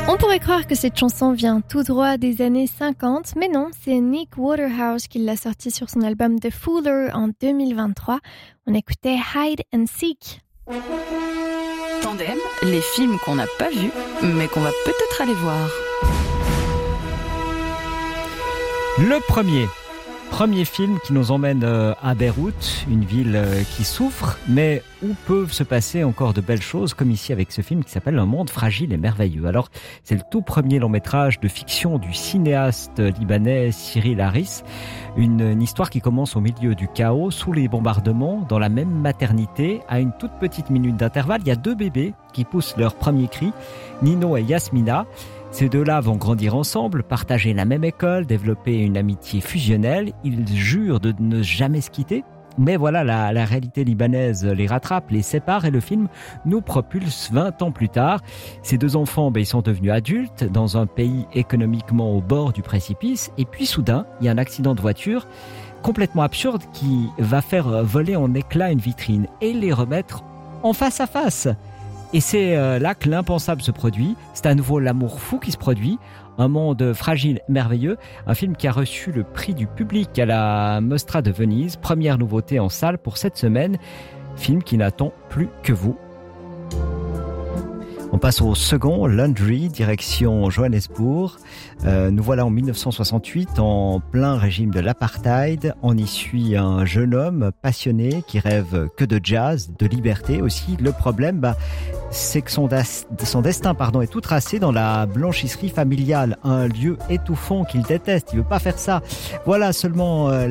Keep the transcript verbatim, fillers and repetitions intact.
On pourrait croire que cette chanson vient tout droit des années cinquante, mais non, c'est Nick Waterhouse qui l'a sortie sur son album The Fooler en deux mille vingt-trois. On écoutait Hide and Seek. Tandem, les films qu'on n'a pas vus, mais qu'on va peut-être aller voir. Le premier, premier film qui nous emmène à Beyrouth, une ville qui souffre, mais où peuvent se passer encore de belles choses, comme ici avec ce film qui s'appelle Un monde fragile et merveilleux. Alors, c'est le tout premier long métrage de fiction du cinéaste libanais Cyril Haris. Une, une histoire qui commence au milieu du chaos, sous les bombardements, dans la même maternité, à une toute petite minute d'intervalle. Il y a deux bébés qui poussent leur premier cri, Nino et Yasmina. Ces deux-là vont grandir ensemble, partager la même école, développer une amitié fusionnelle. Ils jurent de ne jamais se quitter. Mais voilà, la, la réalité libanaise les rattrape, les sépare et le film nous propulse vingt ans plus tard. Ces deux enfants, ben, ils sont devenus adultes dans un pays économiquement au bord du précipice. Et puis soudain, il y a un accident de voiture complètement absurde qui va faire voler en éclats une vitrine et les remettre en face à face. Et c'est là que l'impensable se produit. C'est à nouveau l'amour fou qui se produit. Un monde fragile, merveilleux. Un film qui a reçu le prix du public à la Mostra de Venise. Première nouveauté en salle pour cette semaine. Film qui n'attend plus que vous. On passe au second, Laundry, direction Johannesburg. Euh, nous voilà en dix-neuf cent soixante-huit, en plein régime de l'apartheid. On y suit un jeune homme passionné qui rêve que de jazz, de liberté aussi. Le problème, bah, c'est que son, das- son destin pardon, est tout tracé dans la blanchisserie familiale, un lieu étouffant qu'il déteste. Il veut pas faire ça. Voilà seulement... Euh,